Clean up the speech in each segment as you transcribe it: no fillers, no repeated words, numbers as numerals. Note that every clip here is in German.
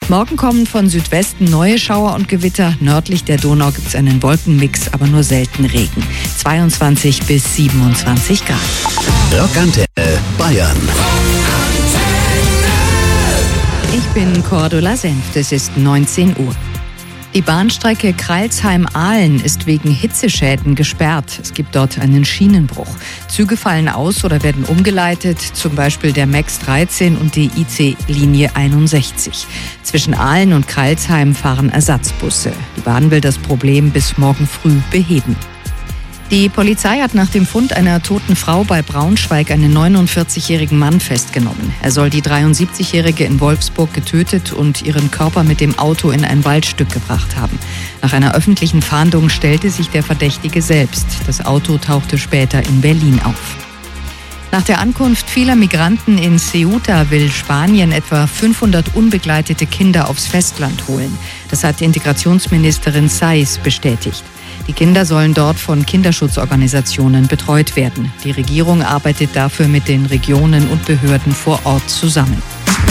Morgen kommen von Südwesten neue Schauer und Gewitter. Nördlich der Donau gibt es einen Wolkenmix, aber nur selten Regen. 22 bis 27 Grad. Rockantenne Bayern. Ich bin Cordula Senft, es ist 19 Uhr. Die Bahnstrecke Crailsheim-Ahlen ist wegen Hitzeschäden gesperrt. Es gibt dort einen Schienenbruch. Züge fallen aus oder werden umgeleitet, zum Beispiel der MAX 13 und die IC-Linie 61. Zwischen Ahlen und Crailsheim fahren Ersatzbusse. Die Bahn will das Problem bis morgen früh beheben. Die Polizei hat nach dem Fund einer toten Frau bei Braunschweig einen 49-jährigen Mann festgenommen. Er soll die 73-Jährige in Wolfsburg getötet und ihren Körper mit dem Auto in ein Waldstück gebracht haben. Nach einer öffentlichen Fahndung stellte sich der Verdächtige selbst. Das Auto tauchte später in Berlin auf. Nach der Ankunft vieler Migranten in Ceuta will Spanien etwa 500 unbegleitete Kinder aufs Festland holen. Das hat Integrationsministerin Saiz bestätigt. Die Kinder sollen dort von Kinderschutzorganisationen betreut werden. Die Regierung arbeitet dafür mit den Regionen und Behörden vor Ort zusammen.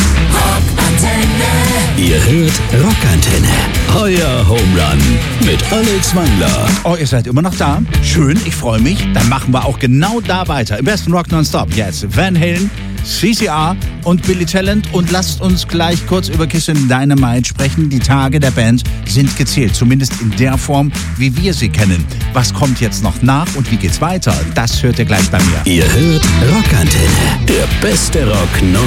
Ihr hört Rockantenne. Euer Homerun mit Alex Wangler. Oh, ihr seid immer noch da? Schön, ich freue mich. Dann machen wir auch genau da weiter. Im besten Rock Nonstop. Jetzt Van Halen, CCR und Billy Talent. Und lasst uns gleich kurz über Kiss Dynamite sprechen. Die Tage der Band sind gezählt. Zumindest in der Form, wie wir sie kennen. Was kommt jetzt noch nach und wie geht's weiter? Das hört ihr gleich bei mir. Ihr hört Rockantenne. Der beste Rock